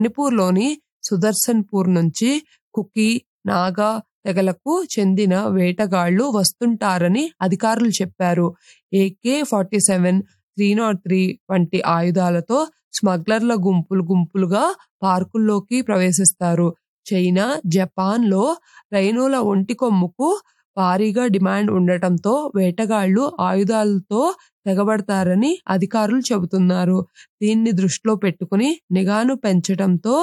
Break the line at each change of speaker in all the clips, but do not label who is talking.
మణిపూర్లోని సుదర్శన్పూర్ నుంచి కుకీ, నాగా తెగలకు చెందిన వేటగాళ్లు వస్తుంటారని అధికారులు చెప్పారు. AK-47, 303 వంటి ఆయుధాలతో స్మగ్లర్ల గుంపులుగా పార్కుల్లోకి ప్రవేశిస్తారు. చైనా, జపాన్లో రైనుల ఒంటి కొమ్ముకు భారీగా డిమాండ్ ఉండటంతో వేటగాళ్లు ఆయుధాలతో తెగబడతారని అధికారులు చెబుతున్నారు. దీన్ని దృష్టిలో పెట్టుకుని నిఘాను పెంచడంతో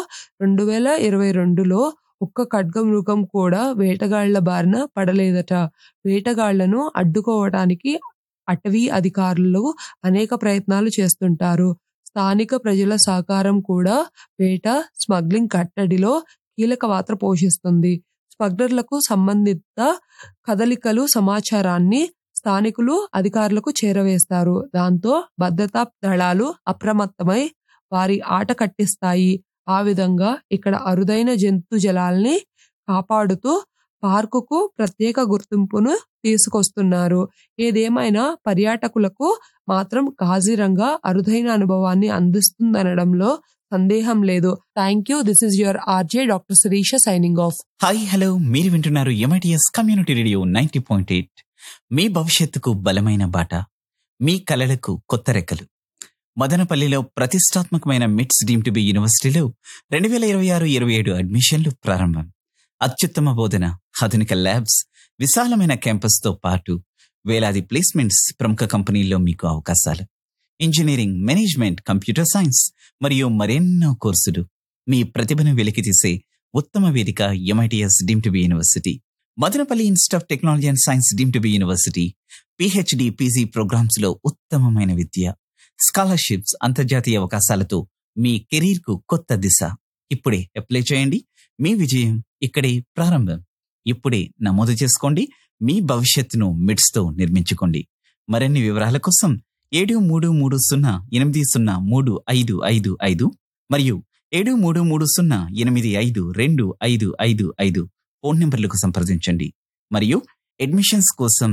2022లో ఒక్క ఖడ్గమృగం కూడా వేటగాళ్ల బారిన పడలేదట. వేటగాళ్లను అడ్డుకోవడానికి అటవీ అధికారులు అనేక ప్రయత్నాలు చేస్తుంటారు. స్థానిక ప్రజల సహకారం కూడా వేట, స్మగ్లింగ్ కట్టడిలో కీలక పాత్ర పోషిస్తుంది. స్మగ్లర్లకు సంబంధిత కదలికలు సమాచారాన్ని స్థానికులు అధికారులకు చేరవేస్తారు. దాంతో భద్రతా దళాలు అప్రమత్తమై వారి ఆట కట్టిస్తాయి. ఆ విధంగా ఇక్కడ అరుదైన జంతుజాలాల్ని కాపాడుతూ పార్కుకు ప్రత్యేక గుర్తింపును తీసుకొస్తున్నారు. ఏదేమైనా పర్యాటకులకు మాత్రం కాజీరంగా అరుదైన అనుభవాన్ని అందిస్తుందనడంలో సందేహం లేదు. Thank you. This is your RJ doctor Sirisha signing off.
Hi hello, మీరు వింటున్నారు MITS కమ్యూనిటీ రేడియో 90.8. మీ భవిష్యత్తుకు బలమైన బాట, మీ కలలకు కొత్త రెక్కలు. మదనపల్లిలో ప్రతిష్టాత్మకమైన మిట్స్ డీమ్డ్ టు బి యూనివర్సిటీలో 2026-27 అడ్మిషన్లు ప్రారంభం. అత్యుత్తమ బోధన, ఆధునిక ల్యాబ్స్, విశాలమైన క్యాంపస్తో పాటు వేలాది ప్లేస్మెంట్స్, ప్రముఖ కంపెనీల్లో మీకు అవకాశాలు. ఇంజనీరింగ్, మేనేజ్మెంట్, కంప్యూటర్ సైన్స్ మరియు మరెన్నో కోర్సులు. మీ ప్రతిభను వెలికితీసే ఉత్తమ వేదిక MITS deemed to be university. Madanapalle institute of technology and science deemed to be university. PhD, PG programmes లో ఉత్తమమైన విద్య, స్కాలర్షిప్స్, అంతర్జాతీయ అవకాశాలతో మీ కెరీర్ కు కొత్త దిశ. ఇప్పుడే అప్లై చేయండి. మీ విజయం ఇక్కడే ప్రారంభం. ఇప్పుడే నమోదు చేసుకోండి. మీ భవిష్యత్తును మిడ్స్ తో నిర్మించుకోండి. మరిన్ని వివరాల కోసం 7330803555 మరియు 7330852255 ఫోన్ నెంబర్లకు సంప్రదించండి. మరియు అడ్మిషన్స్ కోసం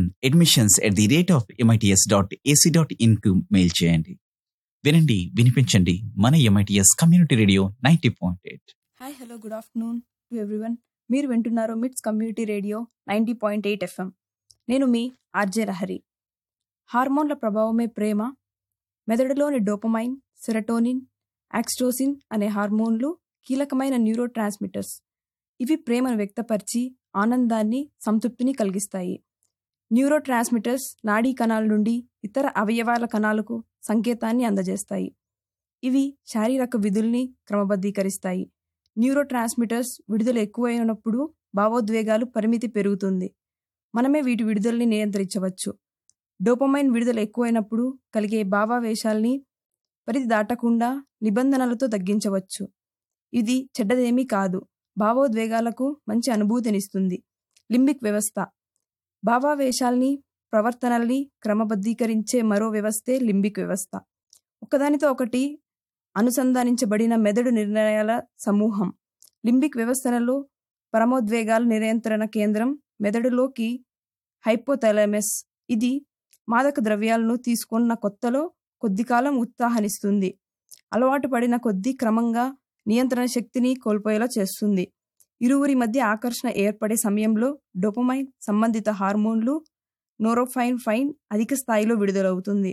admissions@MITS.ac.in కు మెయిల్ చేయండి. వినండి, వినిపించండి మన MITS community radio 90.8.
Hi hello, good afternoon to everyone. మీరు వింటున్నారు మిట్స్ కమ్యూనిటీ రేడియో 90.8 FM. నేను మీ RJ లహరి. హార్మోన్ల ప్రభావమే ప్రేమ. మెదడులోని డోపమైన్, సెరటోనిన్, ఆక్సిటోసిన్ అనే హార్మోన్లు కీలకమైన న్యూరో ట్రాన్స్మిటర్స్. ఇవి ప్రేమను వ్యక్తపరిచి ఆనందాన్ని, సంతృప్తిని కలిగిస్తాయి. న్యూరో ట్రాన్స్మిటర్స్ నాడీ కణాల నుండి ఇతర అవయవాల కణాలకు సంకేతాన్ని అందజేస్తాయి. ఇవి శారీరక విధుల్ని క్రమబద్ధీకరిస్తాయి. న్యూరో ట్రాన్స్మిటర్స్ విడుదల ఎక్కువైనప్పుడు భావోద్వేగాలు పరిమితి పెరుగుతుంది. మనమే వీటి విడుదలని నియంత్రించవచ్చు. డోపమైన్ విడుదల ఎక్కువైనప్పుడు కలిగే భావావేశాల్ని పరిధి దాటకుండా నిబంధనలతో తగ్గించవచ్చు. ఇది చెడ్డదేమీ కాదు, భావోద్వేగాలకు మంచి అనుభూతినిస్తుంది. లింబిక్ వ్యవస్థ భావావేశాల్ని, ప్రవర్తనల్ని క్రమబద్ధీకరించే మరో వ్యవస్థే లింబిక్ వ్యవస్థ. ఒకదానితో ఒకటి అనుసంధానించబడిన మెదడు నిర్ణయాల సమూహం. లింబిక్ వ్యవస్థలలో పరమోద్వేగాల నియంత్రణ కేంద్రం మెదడులోకి హైపోథాలమస్. ఇది మాదక ద్రవ్యాలను తీసుకున్న కొత్తలో కొద్దికాలం ఉత్సాహాన్నిస్తుంది. అలవాటు పడిన కొద్దీ క్రమంగా నియంత్రణ శక్తిని కోల్పోయేలా చేస్తుంది. ఇరువురి మధ్య ఆకర్షణ ఏర్పడే సమయంలో డోపమైన్ సంబంధిత హార్మోన్లు నోరోఫైన్ అధిక స్థాయిలో విడుదలవుతుంది.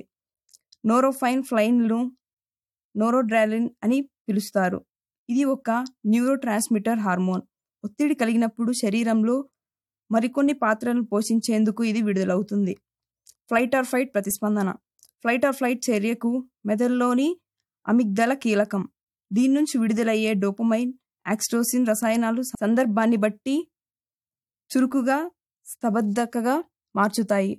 నోరోఫైన్ను నోరోడ్రాలిన్ అని పిలుస్తారు. ఇది ఒక న్యూరో ట్రాన్స్మిటర్ హార్మోన్. ఒత్తిడి కలిగినప్పుడు శరీరంలో మరికొన్ని పాత్రలను పోషించేందుకు ఇది విడుదలవుతుంది. ఫ్లైట్ ఆర్ ఫైట్ ప్రతిస్పందన. ఫ్లైట్ ఆర్ ఫ్లైట్ చర్యకు మెదడులోని అమిగ్దల కీలకం. దీని నుంచి విడుదలయ్యే డోపమైన్, ఆక్సిటోసిన్ రసాయనాలు సందర్భాన్ని బట్టి చురుకుగా, స్తబ్దతగా మార్చుతాయి.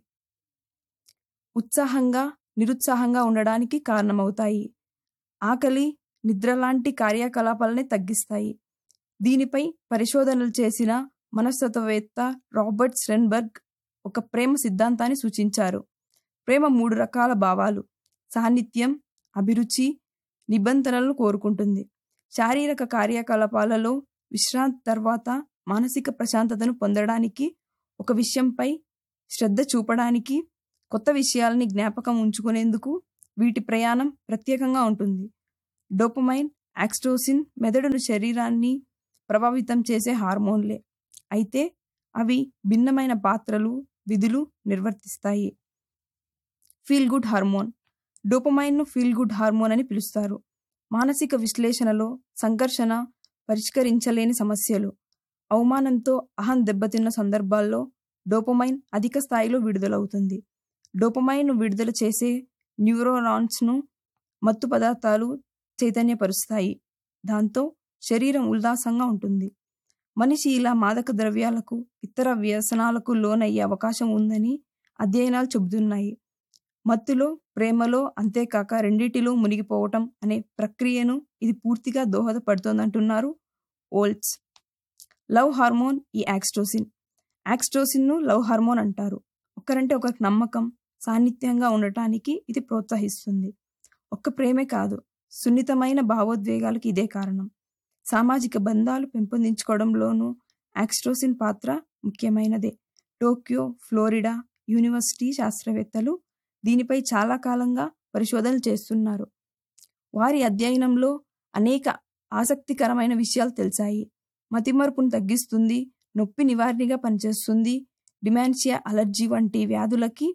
ఉత్సాహంగా, నిరుత్సాహంగా ఉండడానికి కారణమవుతాయి. ఆకలి, నిద్ర లాంటి కార్యకలాపాలని తగ్గిస్తాయి. దీనిపై పరిశోధనలు చేసిన మనస్తత్వవేత్త రాబర్ట్ స్టెర్న్బర్గ్ ఒక ప్రేమ సిద్ధాంతాన్ని సూచించారు. ప్రేమ 3 రకాల భావాలు, సాన్నిధ్యం, అభిరుచి, నిబంధనలను కోరుకుంటుంది. శారీరక కార్యకలాపాలలో విశ్రాంతి తర్వాత మానసిక ప్రశాంతతను పొందడానికి, ఒక విషయంపై శ్రద్ధ చూపడానికి, కొత్త విషయాలని జ్ఞాపకం ఉంచుకునేందుకు వీటి ప్రయాణం ప్రత్యేకంగా ఉంటుంది. డోపమైన్, యాక్స్టోసిన్ మెదడును శరీరాన్ని ప్రభావితం చేసే హార్మోన్లే, అయితే అవి భిన్నమైన పాత్రలు విధులు నిర్వర్తిస్తాయి. Feel good hormone. డోపమైన్ను feel good hormone అని పిలుస్తారు. మానసిక విశ్లేషణలో సంఘర్షణ, పరిష్కరించలేని సమస్యలు, అవమానంతో అహం దెబ్బతిన్న సందర్భాల్లో డోపమైన్ అధిక స్థాయిలో విడుదలవుతుంది. డోపమైన్ను విడుదల చేసే న్యూరోనాన్స్ను మత్తు పదార్థాలు చైతన్యపరుస్తాయి. దాంతో శరీరం ఉల్లాసంగా ఉంటుంది. మనిషి ఇలా మాదక ద్రవ్యాలకు, ఇతర వ్యసనాలకు లోనయ్యే అవకాశం ఉందని అధ్యయనాలు చెబుతున్నాయి. మత్తులో, ప్రేమలో, అంతేకాక రెండిటిలో మునిగిపోవటం అనే ప్రక్రియను ఇది పూర్తిగా దోహదపడుతోందంటున్నారు ఓల్ట్స్. లవ్ హార్మోన్ ఈ యాక్స్టోసిన్. యాక్స్టోసిన్ను లవ్ హార్మోన్ అంటారు. ఒకరంటే ఒకరికి నమ్మకం, సాన్నిధ్యంగా ఉండటానికి ఇది ప్రోత్సహిస్తుంది. ఒక్క ప్రేమే కాదు, సున్నితమైన భావోద్వేగాలకు ఇదే కారణం. సామాజిక బంధాలు పెంపొందించుకోవడంలోనూ యాక్స్టోసిన్ పాత్ర ముఖ్యమైనదే. టోక్యో, ఫ్లోరిడా యూనివర్సిటీ శాస్త్రవేత్తలు దీనిపై చాలా కాలంగా పరిశోధనలు చేస్తున్నారు. వారి అధ్యయనంలో అనేక ఆసక్తికరమైన విషయాలు తెలిసాయి. మతిమరుపును తగ్గిస్తుంది, నొప్పి నివారణగా పనిచేస్తుంది, డిమెన్షియా, అలర్జీ వంటి వ్యాధులకి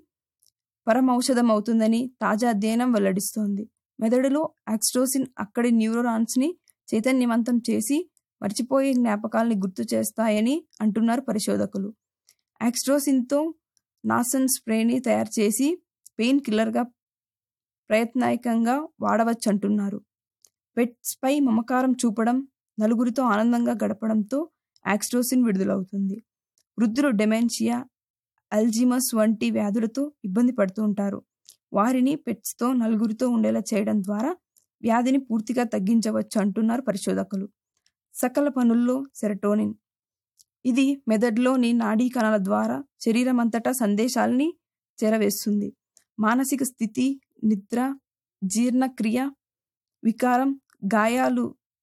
పరమౌషధం అవుతుందని తాజా అధ్యయనం వెల్లడిస్తోంది. మెదడులో యాక్స్టోసిన్ అక్కడి న్యూరోనాన్స్ని చైతన్యవంతం చేసి మర్చిపోయే జ్ఞాపకాల్ని గుర్తు చేస్తాయని అంటున్నారు పరిశోధకులు. యాక్స్టోసిన్తో నాసన్ స్ప్రేని తయారు చేసి పెయిన్ కిల్లర్గా ప్రయత్నాయకంగా వాడవచ్చంటున్నారు. పెట్స్పై మమకారం చూపడం, నలుగురితో ఆనందంగా గడపడంతో యాక్స్టోసిన్ విడుదలవుతుంది. వృద్ధులు డెమెన్షియా, అల్జీమస్ వంటి వ్యాధులతో ఇబ్బంది పడుతూ ఉంటారు. వారిని పెట్స్తో నలుగురితో ఉండేలా చేయడం ద్వారా వ్యాధిని పూర్తిగా తగ్గించవచ్చు అంటున్నారు పరిశోధకులు. సకల పనుల్లో సెరటోనిన్. ఇది మెదడులోని నాడీ కణాల ద్వారా శరీరం అంతటా సందేశాలని చేరవేస్తుంది. మానసిక స్థితి, నిద్ర, జీర్ణక్రియ, వికారం, గాయాలు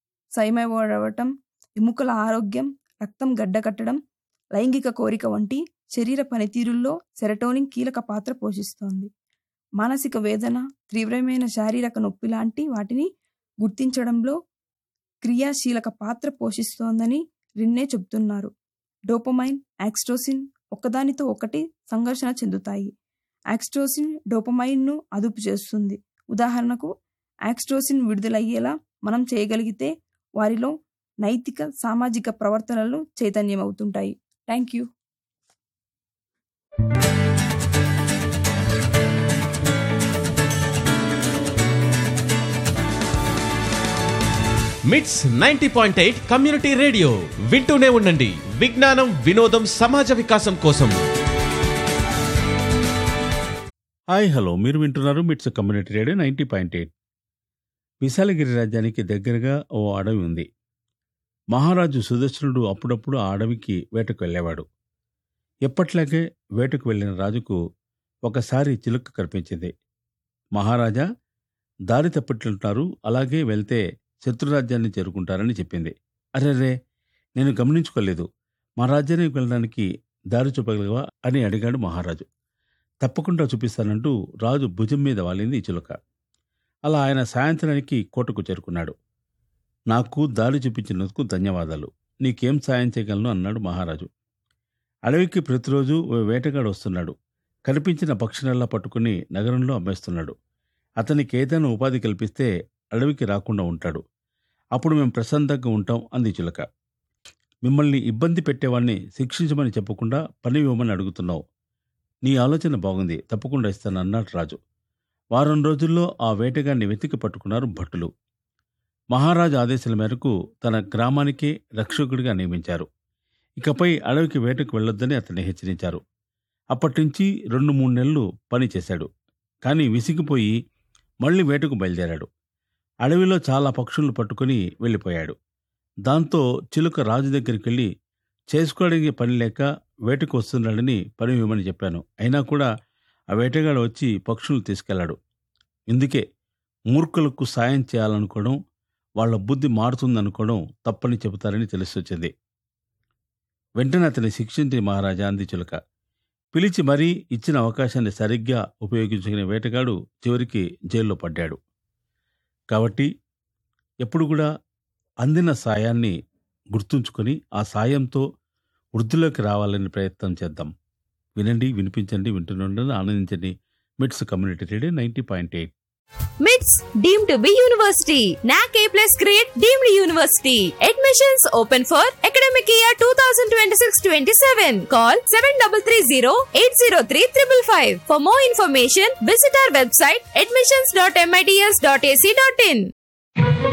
సైమవడం, ఎముకల ఆరోగ్యం, రక్తం గడ్డకట్టడం, లైంగిక కోరిక వంటి శరీర పనితీరుల్లో సెరటోనిన్ కీలక పాత్ర పోషిస్తోంది. మానసిక వేదన, తీవ్రమైన శారీరక నొప్పి లాంటి వాటిని గుర్తించడంలో క్రియాశీలక పాత్ర పోషిస్తోందని రిన్నే చెబుతున్నారు. డోపమైన్, యాక్స్టోసిన్ ఒకదానితో ఒకటి సంఘర్షణ చెందుతాయి. యాక్స్టోసిన్ డోపమైన్ను అదుపు చేస్తుంది. ఉదాహరణకు, యాక్స్టోసిన్ విడుదలయ్యేలా మనం చేయగలిగితే వారిలో నైతిక, సామాజిక ప్రవర్తనలు చైతన్యమవుతుంటాయి. Thank you.
మిట్స్ 90.8 కమ్యూనిటీ రేడియో వింటూనే ఉండండి. విజ్ఞానం, వినోదం, సమాజ వికాసం కోసం.
హాయ్ హలో, మీరు వింటున్నారు మిట్స్ కమ్యూనిటీ రేడియో 90.8. విశాలగిరి రాజ్యానికి దగ్గరగా ఓ అడవి ఉంది. మహారాజు సుదర్శనుడు అప్పుడప్పుడు ఆ అడవికి వేటకు వెళ్ళేవాడు. ఎప్పట్లాగే వేటకు వెళ్ళిన రాజుకు ఒకసారి చిలుక కనిపించింది. మహారాజా, దారి తప్పిట్లుంటారు, అలాగే వెళ్తే శత్రురాజ్యాన్ని చేరుకుంటారని చెప్పింది. అరెరే, నేను గమనించుకోలేదు, మా రాజ్యానికి వెళ్ళడానికి దారి చూపగలవా అని అడిగాడు మహారాజు. తప్పకుండా చూపిస్తానంటూ రాజు భుజం మీద వాలింది ఈ చిలుక. అలా ఆయన సాయంత్రానికి కోటకు చేరుకున్నాడు. నాకు దారి చూపించినందుకు ధన్యవాదాలు, నీకేం సాయం చేయగలను అన్నాడు మహారాజు. అడవికి ప్రతిరోజు ఓ వేటగాడు వస్తున్నాడు. కనిపించిన పక్షులల్లా పట్టుకుని నగరంలో అమ్మేస్తున్నాడు. అతనికి ఏదైనా ఉపాధి కల్పిస్తే అడవికి రాకుండా ఉంటాడు. అప్పుడు మేము ప్రశాంతంగా ఉంటాం అంది చిలుక. మిమ్మల్ని ఇబ్బంది పెట్టేవాడిని శిక్షించమని చెప్పకుండా పని ఇవ్వమని అడుగుతున్నావు. నీ ఆలోచన బాగుంది, తప్పకుండా ఇస్తాను అన్నాడు రాజు. వారం రోజుల్లో ఆ వేటగాడిని వెతికి పట్టుకున్నారు భటులు. మహారాజు ఆదేశాల మేరకు తన గ్రామానికే రక్షకుడిగా నియమించారు. ఇకపై అడవికి వేటకు వెళ్లొద్దని అతన్ని హెచ్చరించారు. అప్పటినుంచి 2-3 నెలలు పని చేశాడు. కానీ విసిగిపోయి మళ్లీ వేటకు బయలుదేరాడు. అడవిలో చాలా పక్షులను పట్టుకుని వెళ్ళిపోయాడు. దాంతో చిలుక రాజు దగ్గరికి వెళ్ళి, చేసుకోవడానికి పని లేక వేటకు వస్తున్నాడని పని ఇవ్వమని చెప్పాను. అయినా కూడా ఆ వేటగాడు వచ్చి పక్షులను తీసుకెళ్లాడు. ఇందుకే మూర్ఖులకు సాయం చేయాలనుకోవడం, వాళ్ల బుద్ధి మారుతుందనుకోవడం తప్పని చెబుతారని తెలిసొచ్చింది. వెంటనే అతన్ని శిక్షించి మహారాజా అంది చిలుక. పిలిచి మరీ ఇచ్చిన అవకాశాన్ని సరిగ్గా ఉపయోగించుకునే వేటగాడు చివరికి జైల్లో పడ్డాడు. కాబట్టి ఎప్పుడు కూడా అందిన సాయాన్ని గుర్తుంచుకొని ఆ సాయంతో వృద్ధిలోకి రావాలని ప్రయత్నం చేద్దాం. వినండి, వినిపించండి, వింటుండండి, ఆనందించండి. మిట్స్ community radio 90.8.
MITS deemed to be university. NAC A+ grade deemed university. Admissions open for academic year 2026-27. Call 7330-803-555. For more information, visit our website admissions.mits.ac.in.